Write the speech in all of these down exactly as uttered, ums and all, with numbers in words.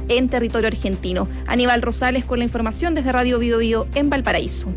en territorio argentino. Aníbal Rosales con la información desde Radio Bio Bio en Valparaíso.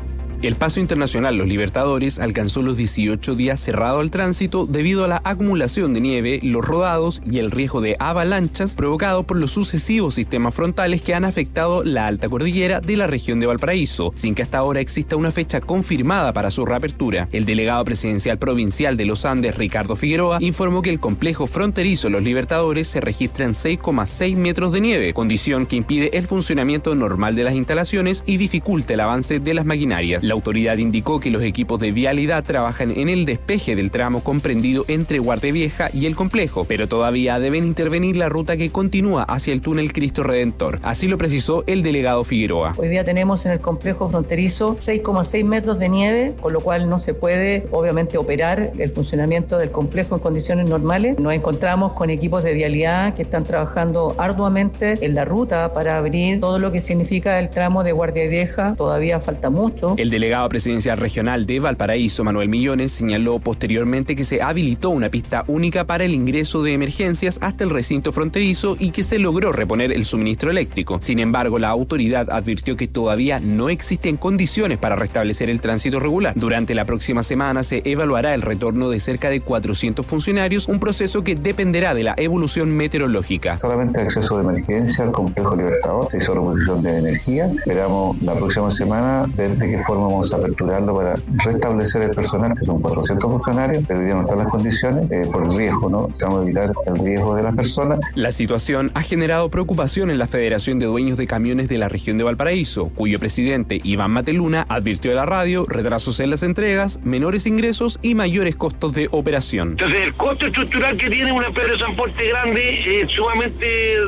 El paso internacional Los Libertadores alcanzó los dieciocho días cerrado al tránsito debido a la acumulación de nieve, los rodados y el riesgo de avalanchas provocado por los sucesivos sistemas frontales que han afectado la alta cordillera de la región de Valparaíso, sin que hasta ahora exista una fecha confirmada para su reapertura. El delegado presidencial provincial de los Andes, Ricardo Figueroa, informó que el complejo fronterizo Los Libertadores se registran seis coma seis metros de nieve, condición que impide el funcionamiento normal de las instalaciones y dificulta el avance de las maquinarias. La autoridad indicó que los equipos de vialidad trabajan en el despeje del tramo comprendido entre Guardia Vieja y el complejo, pero todavía deben intervenir la ruta que continúa hacia el túnel Cristo Redentor. Así lo precisó el delegado Figueroa. Hoy día tenemos en el complejo fronterizo seis coma seis metros de nieve, con lo cual no se puede obviamente operar el funcionamiento del complejo en condiciones normales. Nos encontramos con equipos de vialidad que están trabajando arduamente en la ruta para abrir todo lo que significa el tramo de Guardia Vieja. Todavía falta mucho. El El delegado presidencial regional de Valparaíso, Manuel Millones, señaló posteriormente que se habilitó una pista única para el ingreso de emergencias hasta el recinto fronterizo y que se logró reponer el suministro eléctrico. Sin embargo, la autoridad advirtió que todavía no existen condiciones para restablecer el tránsito regular. Durante la próxima semana se evaluará el retorno de cerca de cuatrocientos funcionarios, un proceso que dependerá de la evolución meteorológica. Solamente acceso de emergencia al complejo Libertador, se hizo reposición de energía. Esperamos la próxima semana ver de qué forma vamos a aperturarlo para restablecer el personal, que son cuatrocientos funcionarios, pero ya no están las condiciones eh, por el riesgo, ¿no? Vamos a evitar el riesgo de las personas. La situación ha generado preocupación en la Federación de Dueños de Camiones de la región de Valparaíso, cuyo presidente, Iván Mateluna, advirtió a la radio retrasos en las entregas, menores ingresos y mayores costos de operación. Entonces, el costo estructural que tiene una empresa de transporte grande es sumamente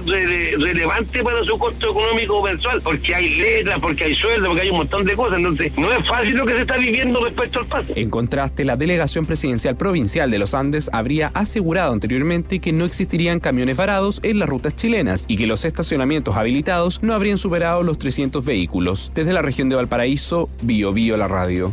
re relevante para su costo económico mensual, porque hay letras, porque hay sueldos, porque hay un montón de cosas. Entonces, no es fácil lo que se está viviendo respecto al paso. En contraste, la delegación presidencial provincial de los Andes habría asegurado anteriormente que no existirían camiones varados en las rutas chilenas y que los estacionamientos habilitados no habrían superado los trescientos vehículos. Desde la región de Valparaíso, Bio Bio la radio.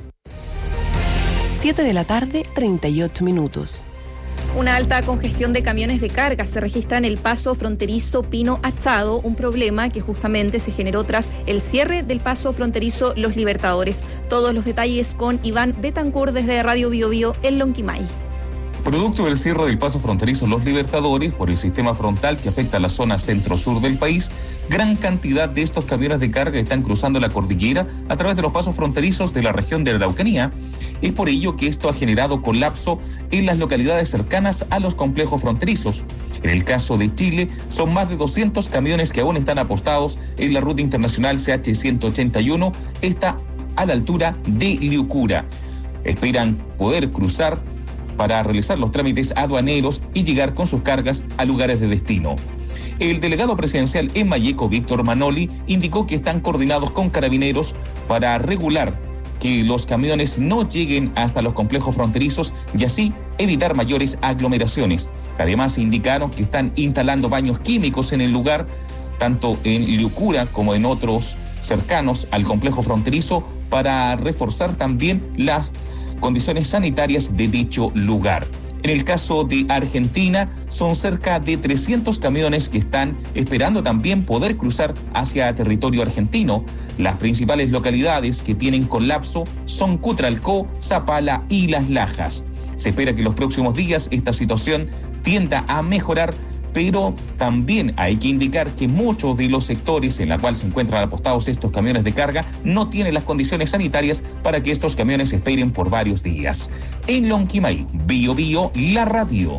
siete de la tarde, treinta y ocho minutos. Una alta congestión de camiones de carga se registra en el paso fronterizo Pino Achado, un problema que justamente se generó tras el cierre del paso fronterizo Los Libertadores. Todos los detalles con Iván Betancourt desde Radio Bio Bio en Lonquimay. Producto del cierre del paso fronterizo Los Libertadores por el sistema frontal que afecta a la zona centro-sur del país, gran cantidad de estos camiones de carga están cruzando la cordillera a través de los pasos fronterizos de la región de la Araucanía. Es por ello que esto ha generado colapso en las localidades cercanas a los complejos fronterizos. En el caso de Chile, son más de doscientos camiones que aún están apostados en la ruta internacional C H ciento ochenta y uno, esta a la altura de Liucura. Esperan poder cruzar para realizar los trámites aduaneros y llegar con sus cargas a lugares de destino. El delegado presidencial en Malleco, Víctor Manoli, indicó que están coordinados con carabineros para regular que los camiones no lleguen hasta los complejos fronterizos y así evitar mayores aglomeraciones. Además, indicaron que están instalando baños químicos en el lugar, tanto en Liucura como en otros cercanos al complejo fronterizo, para reforzar también las condiciones sanitarias de dicho lugar. En el caso de Argentina, son cerca de trescientos camiones que están esperando también poder cruzar hacia territorio argentino. Las principales localidades que tienen colapso son Cutralcó, Zapala y Las Lajas. Se espera que en los próximos días esta situación tienda a mejorar, pero también hay que indicar que muchos de los sectores en los cuales se encuentran apostados estos camiones de carga no tienen las condiciones sanitarias para que estos camiones esperen por varios días. En Lonquimay, Bio Bio, la radio.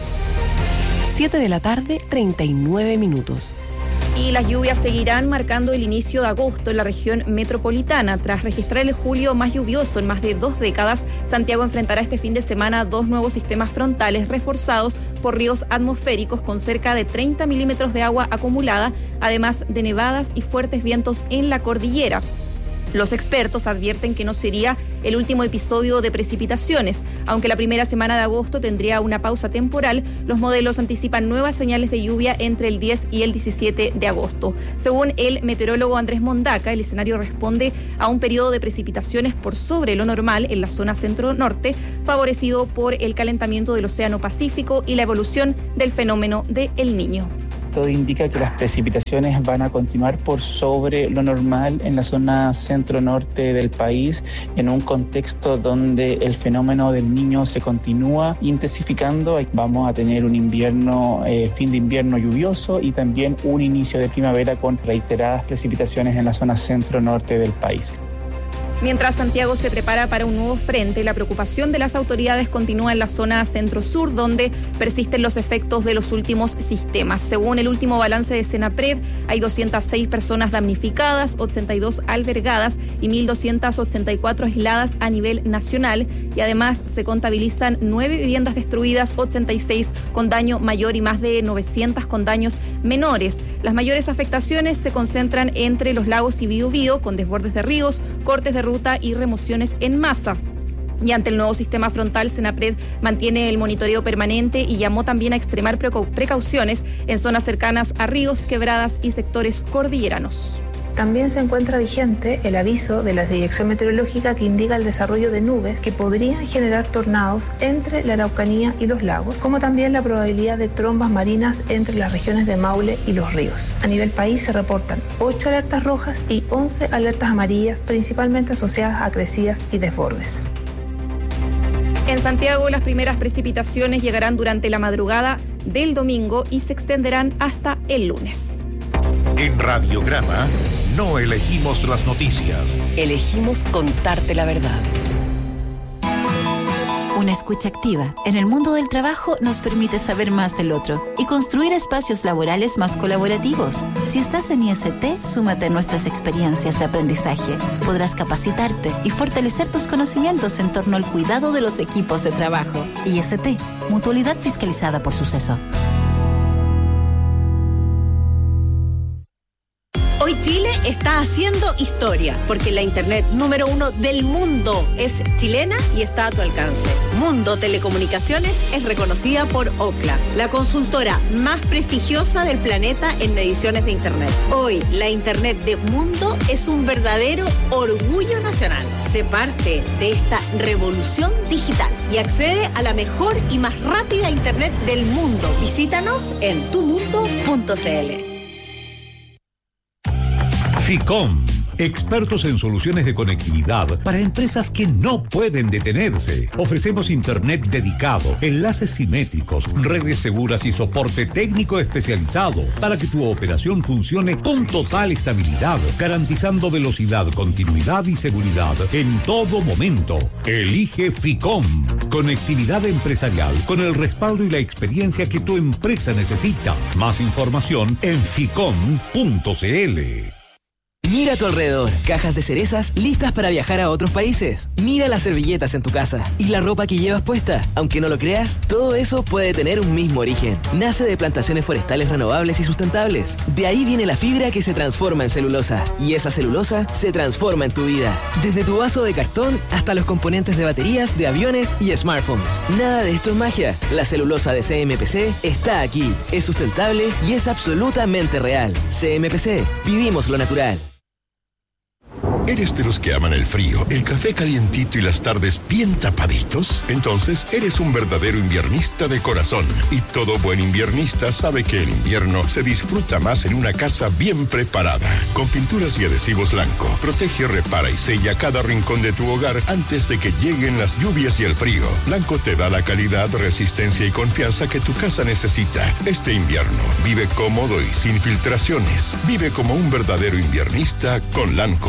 siete de la tarde, treinta y nueve minutos. Y las lluvias seguirán marcando el inicio de agosto en la región metropolitana. Tras registrar el julio más lluvioso en más de dos décadas, Santiago enfrentará este fin de semana dos nuevos sistemas frontales reforzados por ríos atmosféricos con cerca de treinta milímetros de agua acumulada, además de nevadas y fuertes vientos en la cordillera. Los expertos advierten que no sería el último episodio de precipitaciones. Aunque la primera semana de agosto tendría una pausa temporal, los modelos anticipan nuevas señales de lluvia entre el diez y el diecisiete de agosto. Según el meteorólogo Andrés Mondaca, el escenario responde a un periodo de precipitaciones por sobre lo normal en la zona centro-norte, favorecido por el calentamiento del Océano Pacífico y la evolución del fenómeno de El Niño. todo indica que las precipitaciones van a continuar por sobre lo normal en la zona centro-norte del país, en un contexto donde el fenómeno del Niño se continúa intensificando. Vamos a tener un invierno, eh, fin de invierno lluvioso y también un inicio de primavera con reiteradas precipitaciones en la zona centro-norte del país. Mientras Santiago se prepara para un nuevo frente, la preocupación de las autoridades continúa en la zona centro-sur, donde persisten los efectos de los últimos sistemas. Según el último balance de Senapred, hay doscientas seis personas damnificadas, ochenta y dos albergadas y mil doscientas ochenta y cuatro aisladas a nivel nacional. Y además se contabilizan nueve viviendas destruidas, ochenta y seis con daño mayor y más de novecientas con daños menores. Las mayores afectaciones se concentran entre los lagos y Biobío, con desbordes de ríos, cortes de ruta y remociones en masa. Y ante el nuevo sistema frontal, Senapred mantiene el monitoreo permanente y llamó también a extremar precauciones en zonas cercanas a ríos, quebradas y sectores cordilleranos. También se encuentra vigente el aviso de la Dirección Meteorológica que indica el desarrollo de nubes que podrían generar tornados entre la Araucanía y los lagos, como también la probabilidad de trombas marinas entre las regiones de Maule y los ríos. A nivel país se reportan ocho alertas rojas y once alertas amarillas, principalmente asociadas a crecidas y desbordes. En Santiago, las primeras precipitaciones llegarán durante la madrugada del domingo y se extenderán hasta el lunes. En Radiograma no elegimos las noticias. Elegimos contarte la verdad. Una escucha activa en el mundo del trabajo nos permite saber más del otro y construir espacios laborales más colaborativos. Si estás en I S T, súmate a nuestras experiencias de aprendizaje. Podrás capacitarte y fortalecer tus conocimientos en torno al cuidado de los equipos de trabajo. I S T, Mutualidad Fiscalizada por Suceso. Hoy Chile está haciendo historia, porque la internet número uno del mundo es chilena y está a tu alcance. Mundo Telecomunicaciones es reconocida por Ookla, la consultora más prestigiosa del planeta en mediciones de internet. Hoy, la internet de Mundo es un verdadero orgullo nacional. Sé parte de esta revolución digital y accede a la mejor y más rápida internet del mundo. Visítanos en tu mundo punto c l. Ficom, expertos en soluciones de conectividad para empresas que no pueden detenerse. Ofrecemos internet dedicado, enlaces simétricos, redes seguras y soporte técnico especializado para que tu operación funcione con total estabilidad, garantizando velocidad, continuidad y seguridad en todo momento. Elige Ficom, conectividad empresarial con el respaldo y la experiencia que tu empresa necesita. Más información en ficom punto c l. Mira a tu alrededor, cajas de cerezas listas para viajar a otros países. Mira las servilletas en tu casa y la ropa que llevas puesta. Aunque no lo creas, todo eso puede tener un mismo origen. Nace de plantaciones forestales renovables y sustentables. De ahí viene la fibra que se transforma en celulosa. Y esa celulosa se transforma en tu vida. Desde tu vaso de cartón hasta los componentes de baterías, de aviones y smartphones. Nada de esto es magia. La celulosa de C M P C está aquí. Es sustentable y es absolutamente real. C M P C. Vivimos lo natural. ¿Eres de los que aman el frío, el café calientito y las tardes bien tapaditos? Entonces, eres un verdadero inviernista de corazón. Y todo buen inviernista sabe que el invierno se disfruta más en una casa bien preparada. Con pinturas y adhesivos Lanco, protege, repara y sella cada rincón de tu hogar antes de que lleguen las lluvias y el frío. Lanco te da la calidad, resistencia y confianza que tu casa necesita. Este invierno, vive cómodo y sin filtraciones. Vive como un verdadero inviernista con Lanco.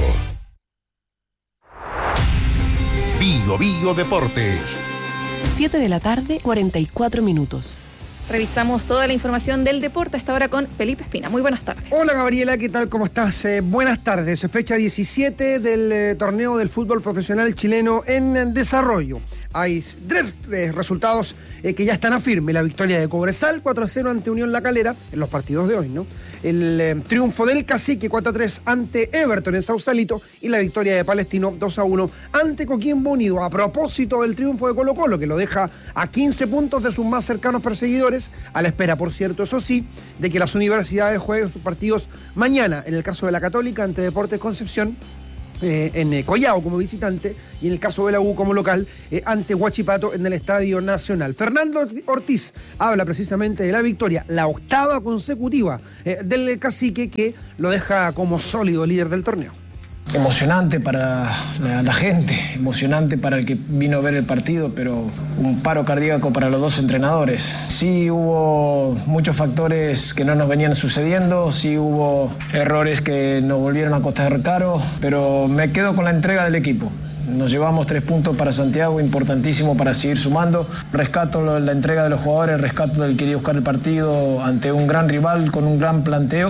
Bio Bio Deportes. siete de la tarde, cuarenta y cuatro minutos. Revisamos toda la información del deporte hasta ahora con Felipe Espina. Muy buenas tardes. Hola Gabriela, ¿qué tal? ¿Cómo estás? Eh, buenas tardes. Fecha diecisiete del eh, torneo del fútbol profesional chileno en, en desarrollo. Hay tres eh, resultados eh, que ya están a firme. La victoria de Cobresal cuatro a cero ante Unión La Calera en los partidos de hoy, ¿no? El eh, triunfo del Cacique cuatro a tres ante Everton en Sausalito y la victoria de Palestino dos a uno ante Coquimbo Unido. A propósito del triunfo de Colo Colo, que lo deja a quince puntos de sus más cercanos perseguidores, a la espera, por cierto, eso sí, de que las universidades jueguen sus partidos mañana, en el caso de la Católica ante Deportes Concepción Eh, en eh, Collao como visitante y en el caso de la U como local eh, ante Huachipato en el Estadio Nacional. Fernando Ortiz habla precisamente de la victoria, la octava consecutiva eh, del Cacique, que lo deja como sólido líder del torneo. Emocionante para la, la gente, emocionante para el que vino a ver el partido, pero un paro cardíaco para los dos entrenadores. Sí hubo muchos factores que no nos venían sucediendo, sí hubo errores que nos volvieron a costar caro, pero me quedo con la entrega del equipo. Nos llevamos tres puntos para Santiago, importantísimo para seguir sumando. Rescato la entrega de los jugadores, rescato del que quería buscar el partido ante un gran rival con un gran planteo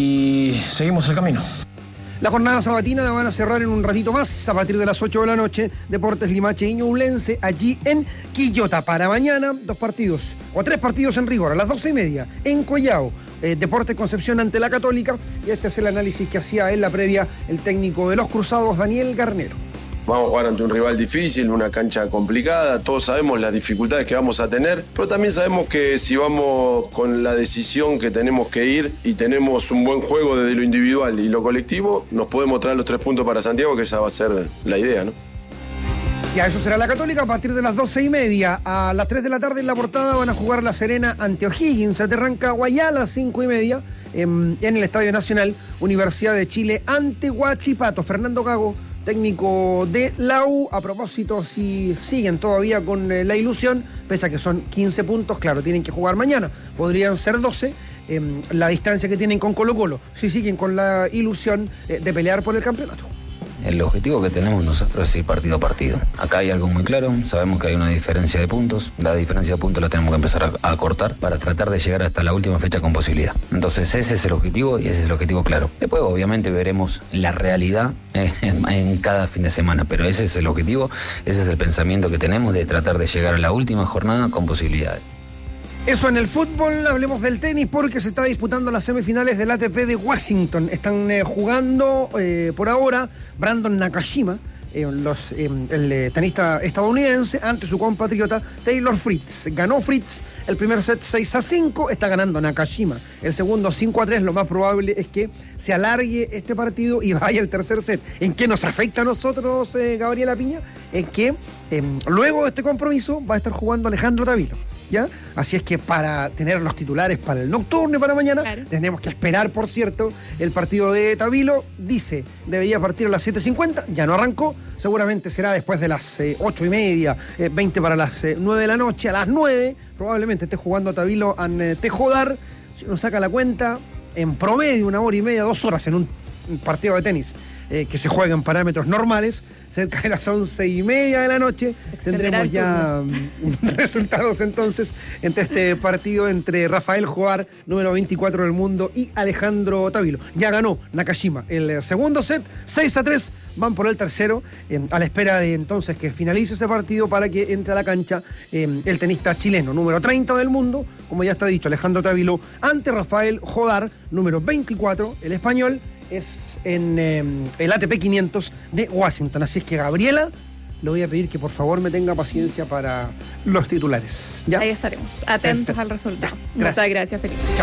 y seguimos el camino. La jornada sabatina la van a cerrar en un ratito más, a partir de las ocho de la noche, Deportes Limache y Ñublense, allí en Quillota. Para mañana, dos partidos, o tres partidos en rigor, a las doce y media, en Collao, eh, Deportes Concepción ante la Católica, y este es el análisis que hacía en la previa el técnico de los Cruzados, Daniel Garnero. Vamos a jugar ante un rival difícil, una cancha complicada, todos sabemos las dificultades que vamos a tener, pero también sabemos que si vamos con la decisión que tenemos que ir y tenemos un buen juego desde lo individual y lo colectivo, nos podemos traer los tres puntos para Santiago, que esa va a ser la idea, ¿no? Y a eso será la Católica a partir de las doce y media. A las tres de la tarde en La Portada van a jugar La Serena ante O'Higgins, ante Rancagua, a las cinco y media en, en el Estadio Nacional, Universidad de Chile ante Huachipato. Fernando Gago, técnico de la U, a propósito, si siguen todavía con eh, la ilusión, pese a que son quince puntos, claro, tienen que jugar mañana, podrían ser doce, eh, la distancia que tienen con Colo-Colo, si siguen con la ilusión eh, de pelear por el campeonato. El objetivo que tenemos nosotros es ir partido a partido. Acá hay algo muy claro, sabemos que hay una diferencia de puntos, la diferencia de puntos la tenemos que empezar a, a cortar para tratar de llegar hasta la última fecha con posibilidad. Entonces ese es el objetivo y ese es el objetivo claro. Después obviamente veremos la realidad eh, en, en cada fin de semana, pero ese es el objetivo, ese es el pensamiento que tenemos de tratar de llegar a la última jornada con posibilidades. Eso en el fútbol. Hablemos del tenis porque se está disputando las semifinales del A T P de Washington. Están eh, jugando eh, por ahora Brandon Nakashima, eh, los, eh, el eh, tenista estadounidense, ante su compatriota Taylor Fritz. Ganó Fritz el primer set seis a cinco, está ganando Nakashima el segundo cinco a tres. Lo más probable es que se alargue este partido y vaya el tercer set. ¿En qué nos afecta a nosotros, eh, Gabriela Piña? Es que eh, luego de este compromiso va a estar jugando Alejandro Tavilo, ¿ya? Así es que para tener los titulares para el nocturno y para mañana, claro, tenemos que esperar, por cierto, el partido de Tavilo. Dice, debería partir a las siete cincuenta, ya no arrancó, seguramente será después de las eh, ocho y media, eh, veinte para las eh, nueve de la noche. A las nueve probabblamente esté jugando Tavilo ante Tejodar. Si uno saca la cuenta, en promedio una hora y media, dos horas en un partido de tenis eh, que se juega en parámetros normales, cerca de las once y media de la noche, tendremos ya um, resultados entonces entre este partido entre Rafael Joar, número veinticuatro del mundo, y Alejandro Tavilo. Ya ganó Nakashima el segundo set, seis a tres, van por el tercero, eh, a la espera de entonces que finalice ese partido para que entre a la cancha eh, el tenista chileno, número treinta del mundo, como ya está dicho, Alejandro Tavilo, ante Rafael Joar, número veinticuatro, el español. Es en eh, el A T P quinientos de Washington. Así es que, Gabriela, le voy a pedir que por favor me tenga paciencia para los titulares. ¿Ya? Ahí estaremos, atentos Perfecto. Al resultado. Ya, gracias. Muchas gracias, Felipe. Chao.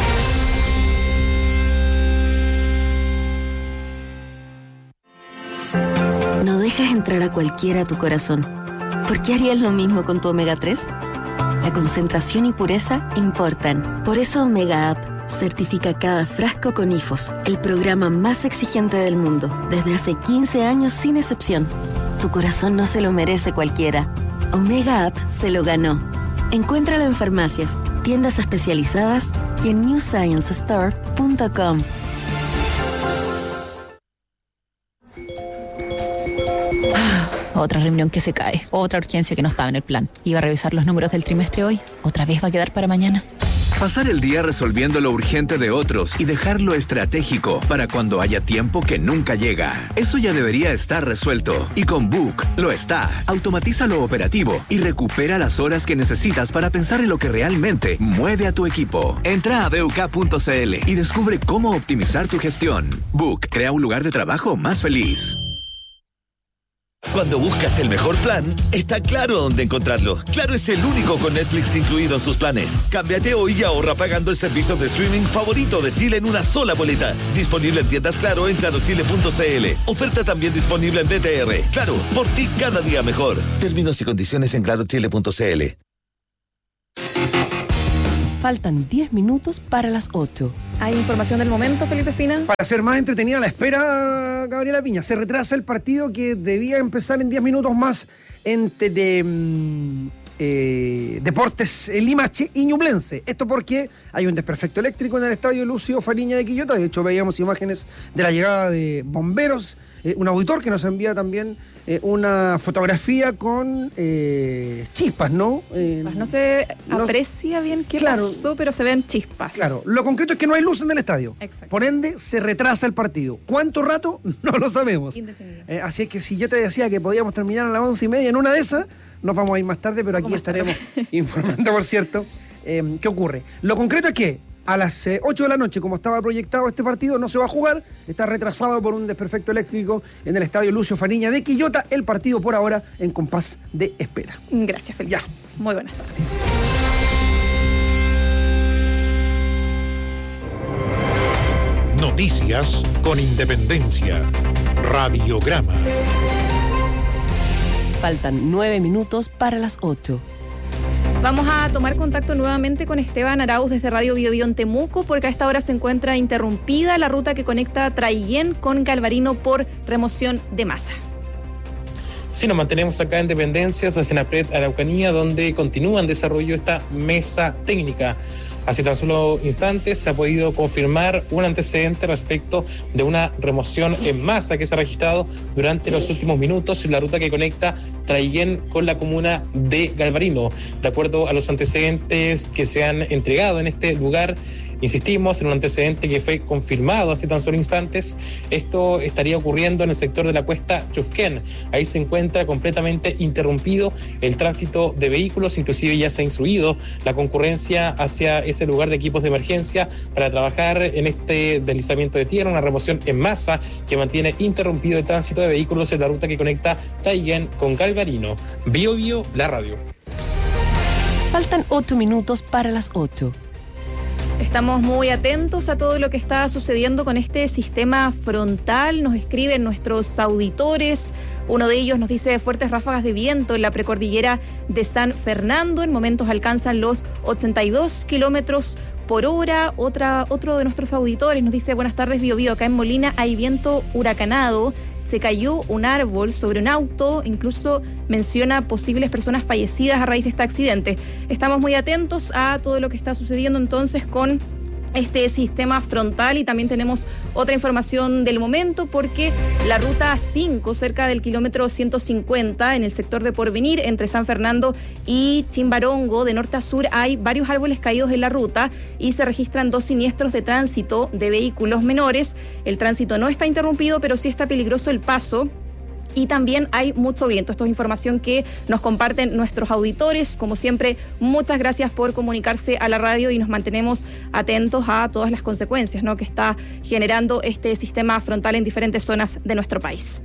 No dejas entrar a cualquiera a tu corazón. ¿Por qué harías lo mismo con tu omega tres? La concentración y pureza importan. Por eso Omega Up certifica cada frasco con I F O S, el programa más exigente del mundo, desde hace quince años sin excepción. Tu corazón no se lo merece cualquiera. Omega Up se lo ganó. Encuéntralo en farmacias, tiendas especializadas y en new science store punto com. Otra reunión que se cae, otra urgencia que no estaba en el plan. Iba a revisar los números del trimestre hoy, otra vez va a quedar para mañana. Pasar el día resolviendo lo urgente de otros y dejarlo estratégico para cuando haya tiempo que nunca llega. Eso ya debería estar resuelto. Y con Book lo está. Automatiza lo operativo y recupera las horas que necesitas para pensar en lo que realmente mueve a tu equipo. Entra a b u k punto c l y descubre cómo optimizar tu gestión. Book crea un lugar de trabajo más feliz. Cuando buscas el mejor plan, está claro dónde encontrarlo. Claro es el único con Netflix incluido en sus planes. Cámbiate hoy y ahorra pagando el servicio de streaming favorito de Chile en una sola boleta. Disponible en tiendas Claro en claro chile punto c l. Oferta también disponible en B T R. Claro, por ti cada día mejor. Términos y condiciones en claro chile punto c l. Faltan diez minutos para las ocho. ¿Hay información del momento, Felipe Espina? Para ser más entretenida la espera, Gabriela Piña, se retrasa el partido que debía empezar en diez minutos más entre mm, eh, Deportes Limache y Ñublense. Esto porque hay un desperfecto eléctrico en el estadio Lucio Fariña de Quillota. De hecho, veíamos imágenes de la llegada de bomberos. Eh, un auditor que nos envía también eh, una fotografía con eh, chispas, ¿no? Eh, no se aprecia bien qué claro, pasó, pero se ven chispas. Claro, lo concreto es que no hay luz en el estadio. Exacto. Por ende, se retrasa el partido. ¿Cuánto rato? No lo sabemos. Eh, así es que si yo te decía que podíamos terminar a las once y media en una de esas, nos vamos a ir más tarde, pero aquí estaremos informando, por cierto, eh, qué ocurre. Lo concreto es que a las eh, ocho de la noche, como estaba proyectado este partido, no se va a jugar. Está retrasado por un desperfecto eléctrico en el estadio Lucio Fariña de Quillota. El partido por ahora en compás de espera. Gracias, Felipe. Ya. Muy buenas tardes. Noticias con Independencia. Radiograma. Faltan nueve minutos para las ocho. Vamos a tomar contacto nuevamente con Esteban Arauz desde Radio Bio Bio en Temuco, porque a esta hora se encuentra interrumpida la ruta que conecta Traiguén con Galvarino por remoción de masa. Sí, nos mantenemos acá en Dependencias, hacia Senapred Araucanía, donde continúa en desarrollo esta mesa técnica. Hace tan solo instantes se ha podido confirmar un antecedente respecto de una remoción en masa que se ha registrado durante los últimos minutos en la ruta que conecta Traiguén con la comuna de Galvarino. De acuerdo a los antecedentes que se han entregado en este lugar, insistimos en un antecedente que fue confirmado hace tan solo instantes. Esto estaría ocurriendo en el sector de la cuesta Chufquén. Ahí se encuentra completamente interrumpido el tránsito de vehículos, inclusive ya se ha instruido la concurrencia hacia ese lugar de equipos de emergencia para trabajar en este deslizamiento de tierra, una remoción en masa que mantiene interrumpido el tránsito de vehículos en la ruta que conecta Traiguén con Galvarino. Bio Bio, la radio. Faltan ocho minutos para las ocho. Estamos muy atentos a todo lo que está sucediendo con este sistema frontal. Nos escriben nuestros auditores. Uno de ellos nos dice fuertes ráfagas de viento en la precordillera de San Fernando. En momentos alcanzan los ochenta y dos kilómetros por hora. Otra, otro de nuestros auditores nos dice buenas tardes, Bio Bio. Acá en Molina hay viento huracanado. Se cayó un árbol sobre un auto, incluso menciona posibles personas fallecidas a raíz de este accidente. Estamos muy atentos a todo lo que está sucediendo entonces con este sistema frontal y también tenemos otra información del momento porque la ruta cinco, cerca del kilómetro ciento cincuenta, en el sector de Porvenir, entre San Fernando y Chimbarongo, de norte a sur, hay varios árboles caídos en la ruta y se registran dos siniestros de tránsito de vehículos menores. El tránsito no está interrumpido, pero sí está peligroso el paso. Y también hay mucho viento. Esto es información que nos comparten nuestros auditores. Como siempre, muchas gracias por comunicarse a la radio y nos mantenemos atentos a todas las consecuencias, ¿no?, que está generando este sistema frontal en diferentes zonas de nuestro país.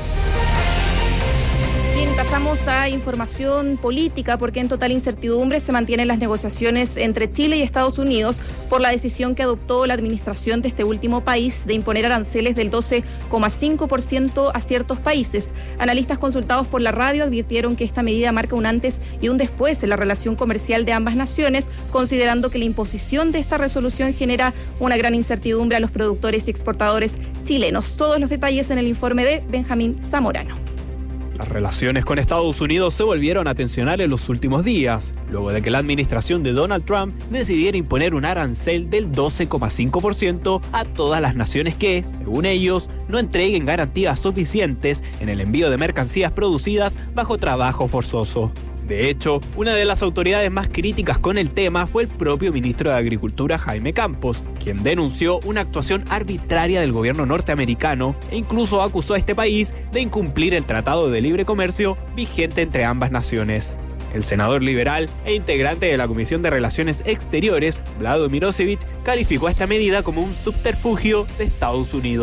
Bien, pasamos a información política porque en total incertidumbre se mantienen las negociaciones entre Chile y Estados Unidos por la decisión que adoptó la administración de este último país de imponer aranceles del doce coma cinco por ciento a ciertos países. Analistas consultados por la radio advirtieron que esta medida marca un antes y un después en la relación comercial de ambas naciones, considerando que la imposición de esta resolución genera una gran incertidumbre a los productores y exportadores chilenos. Todos los detalles en el informe de Benjamín Zamorano. Las relaciones con Estados Unidos se volvieron a tensionar en los últimos días, luego de que la administración de Donald Trump decidiera imponer un arancel del doce coma cinco por ciento a todas las naciones que, según ellos, no entreguen garantías suficientes en el envío de mercancías producidas bajo trabajo forzoso. De hecho, una de las autoridades más críticas con el tema fue el propio ministro de Agricultura, Jaime Campos, quien denunció una actuación arbitraria del gobierno norteamericano e incluso acusó a este país de incumplir el Tratado de Libre Comercio vigente entre ambas naciones. El senador liberal e integrante de la Comisión de Relaciones Exteriores, Vlado Mirosevic, calificó esta medida como un subterfugio de Estados Unidos.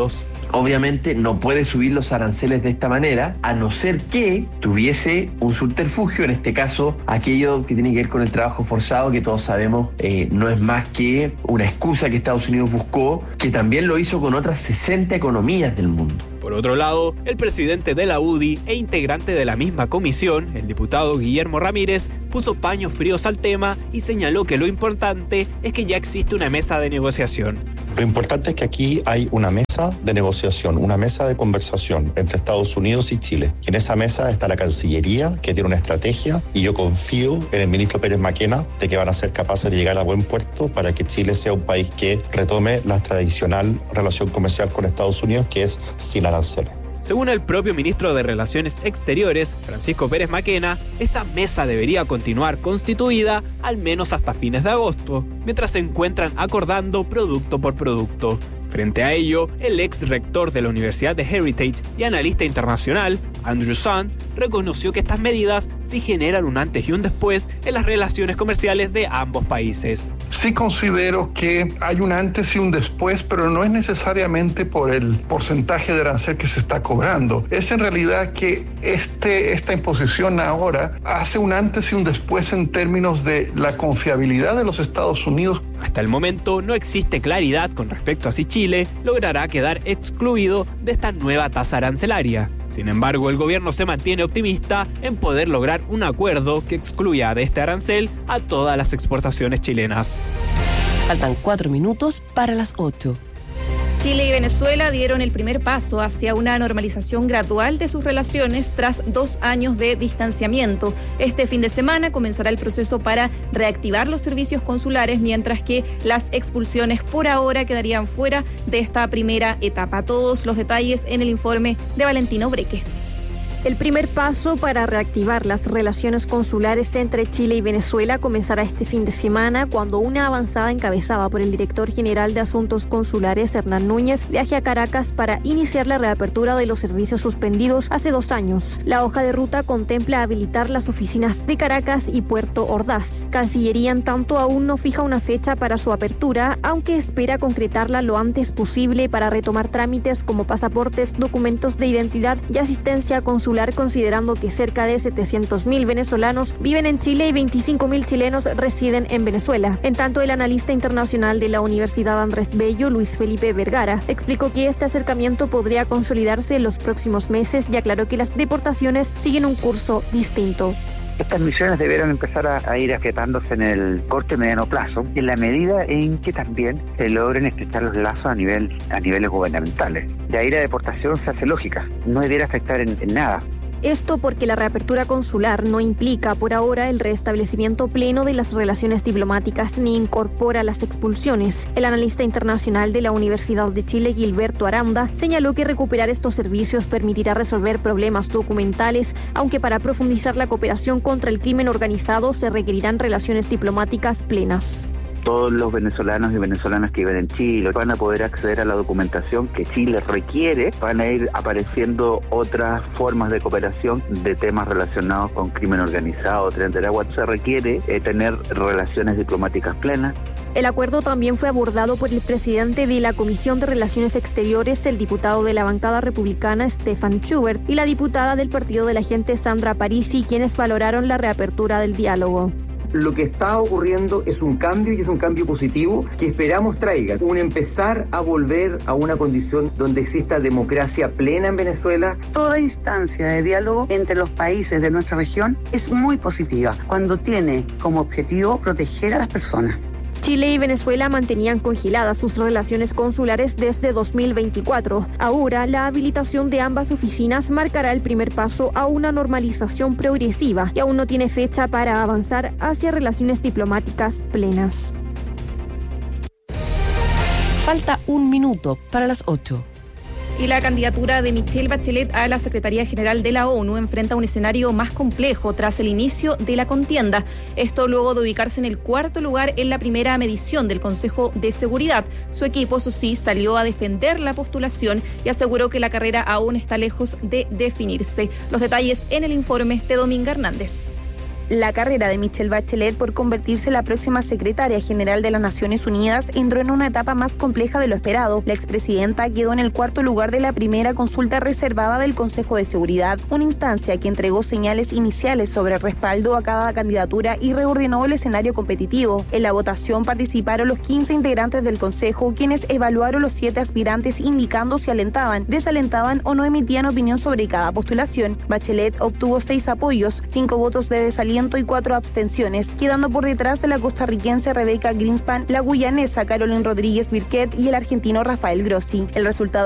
obviamente no puede subir los aranceles de esta manera, a no ser que tuviese un subterfugio, en este caso aquello que tiene que ver con el trabajo forzado, que todos sabemos eh, no es más que una excusa que Estados Unidos buscó, que también lo hizo con otras sesenta economías del mundo. Por otro lado, el presidente de la U D I e integrante de la misma comisión, el diputado Guillermo Ramírez, puso paños fríos al tema y señaló que lo importante es que ya existe una mesa de negociación. Lo importante es que aquí hay una mesa de negociación, una mesa de conversación entre Estados Unidos y Chile. Y en esa mesa está la Cancillería, que tiene una estrategia, y yo confío en el ministro Pérez Maquena de que van a ser capaces de llegar a buen puerto para que Chile sea un país que retome la tradicional relación comercial con Estados Unidos, que es sin aranceles. Según el propio ministro de Relaciones Exteriores, Francisco Pérez Maquena, esta mesa debería continuar constituida al menos hasta fines de agosto, mientras se encuentran acordando producto por producto. Frente a ello, el ex rector de la Universidad de Heritage y analista internacional, Andrew Sund, reconoció que estas medidas sí generan un antes y un después en las relaciones comerciales de ambos países. Sí considero que hay un antes y un después, pero no es necesariamente por el porcentaje de arancel que se está cobrando. Es en realidad que este, esta imposición ahora hace un antes y un después en términos de la confiabilidad de los Estados Unidos. Hasta el momento no existe claridad con respecto a si Chile logrará quedar excluido de esta nueva tasa arancelaria. Sin embargo, el gobierno se mantiene optimista en poder lograr un acuerdo que excluya de este arancel a todas las exportaciones chilenas. Faltan cuatro minutos para las ocho. Chile y Venezuela dieron el primer paso hacia una normalización gradual de sus relaciones tras dos años de distanciamiento. Este fin de semana comenzará el proceso para reactivar los servicios consulares, mientras que las expulsiones por ahora quedarían fuera de esta primera etapa. Todos los detalles en el informe de Valentina Obreque. El primer paso para reactivar las relaciones consulares entre Chile y Venezuela comenzará este fin de semana, cuando una avanzada encabezada por el director general de Asuntos Consulares, Hernán Núñez, viaje a Caracas para iniciar la reapertura de los servicios suspendidos hace dos años. La hoja de ruta contempla habilitar las oficinas de Caracas y Puerto Ordaz. Cancillería, en tanto, aún no fija una fecha para su apertura, aunque espera concretarla lo antes posible para retomar trámites como pasaportes, documentos de identidad y asistencia consular, considerando que cerca de setecientos mil venezolanos viven en Chile y veinticinco mil chilenos residen en Venezuela. En tanto, el analista internacional de la Universidad Andrés Bello, Luis Felipe Vergara, explicó que este acercamiento podría consolidarse en los próximos meses y aclaró que las deportaciones siguen un curso distinto. Estas misiones debieron empezar a, a ir afiatándose en el corto y mediano plazo, en la medida en que también se logren estrechar los lazos a nivel a niveles gubernamentales. De ahí la deportación se hace lógica, no debiera afectar en, en nada. Esto porque la reapertura consular no implica por ahora el restablecimiento pleno de las relaciones diplomáticas ni incorpora las expulsiones. El analista internacional de la Universidad de Chile, Gilberto Aranda, señaló que recuperar estos servicios permitirá resolver problemas documentales, aunque para profundizar la cooperación contra el crimen organizado se requerirán relaciones diplomáticas plenas. Todos los venezolanos y venezolanas que viven en Chile van a poder acceder a la documentación que Chile requiere. Van a ir apareciendo otras formas de cooperación de temas relacionados con crimen organizado, tren del agua. Se requiere eh, tener relaciones diplomáticas plenas. El acuerdo también fue abordado por el presidente de la Comisión de Relaciones Exteriores, el diputado de la bancada republicana Stefan Schubert, y la diputada del Partido de la Gente Sandra Parisi, quienes valoraron la reapertura del diálogo. Lo que está ocurriendo es un cambio y es un cambio positivo que esperamos traiga un empezar a volver a una condición donde exista democracia plena en Venezuela. Toda instancia de diálogo entre los países de nuestra región es muy positiva cuando tiene como objetivo proteger a las personas. Chile y Venezuela mantenían congeladas sus relaciones consulares desde dos mil veinticuatro. Ahora, la habilitación de ambas oficinas marcará el primer paso a una normalización progresiva y aún no tiene fecha para avanzar hacia relaciones diplomáticas plenas. Falta un minuto para las ocho. Y la candidatura de Michelle Bachelet a la Secretaría General de la ONU enfrenta un escenario más complejo tras el inicio de la contienda. Esto luego de ubicarse en el cuarto lugar en la primera medición del Consejo de Seguridad. Su equipo, eso sí, salió a defender la postulación y aseguró que la carrera aún está lejos de definirse. Los detalles en el informe de Dominga Hernández. La carrera de Michelle Bachelet por convertirse en la próxima secretaria general de las Naciones Unidas entró en una etapa más compleja de lo esperado. La expresidenta quedó en el cuarto lugar de la primera consulta reservada del Consejo de Seguridad, una instancia que entregó señales iniciales sobre el respaldo a cada candidatura y reordenó el escenario competitivo. En la votación participaron los quince integrantes del Consejo, quienes evaluaron los siete aspirantes indicando si alentaban, desalentaban o no emitían opinión sobre cada postulación. Bachelet obtuvo seis apoyos, cinco votos de desaliento y cuatro abstenciones, quedando por detrás de la costarricense Rebecca Greenspan, la guyanesa Caroline Rodríguez Birquet y el argentino Rafael Grossi. El resultado